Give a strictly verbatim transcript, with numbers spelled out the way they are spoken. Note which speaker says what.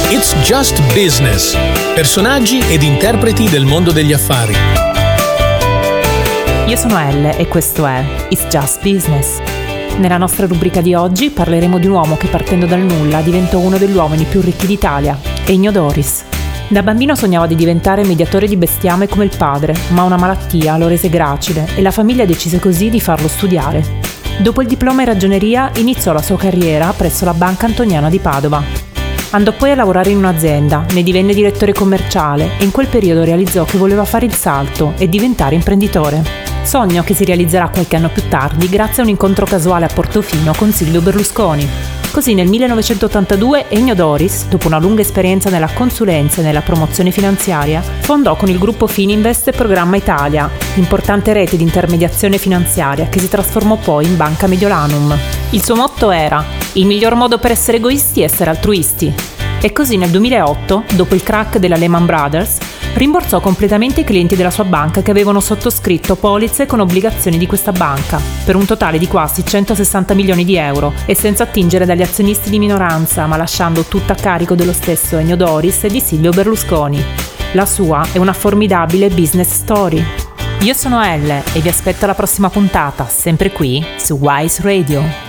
Speaker 1: It's Just Business. Personaggi ed interpreti del mondo degli affari.
Speaker 2: Io sono Elle e questo è It's Just Business. Nella nostra rubrica di oggi parleremo di un uomo che partendo dal nulla diventò uno degli uomini più ricchi d'Italia, Ennio Doris. Da bambino sognava di diventare mediatore di bestiame come il padre, ma una malattia lo rese gracile e la famiglia decise così di farlo studiare. Dopo il diploma in ragioneria iniziò la sua carriera presso la Banca Antoniana di Padova. Andò poi a lavorare in un'azienda, ne divenne direttore commerciale e in quel periodo realizzò che voleva fare il salto e diventare imprenditore. Sogno che si realizzerà qualche anno più tardi grazie a un incontro casuale a Portofino con Silvio Berlusconi. Così nel millenovecentottantadue Ennio Doris, dopo una lunga esperienza nella consulenza e nella promozione finanziaria, fondò con il gruppo Fininvest Programma Italia, importante rete di intermediazione finanziaria che si trasformò poi in Banca Mediolanum. Il suo motto era: il miglior modo per essere egoisti è essere altruisti. E così nel duemilaotto, dopo il crack della Lehman Brothers, rimborsò completamente i clienti della sua banca che avevano sottoscritto polizze con obbligazioni di questa banca, per un totale di quasi centosessanta milioni di euro, e senza attingere dagli azionisti di minoranza, ma lasciando tutto a carico dello stesso Ennio Doris e di Silvio Berlusconi. La sua è una formidabile business story. Io sono Elle e vi aspetto alla prossima puntata, sempre qui su Wise Radio.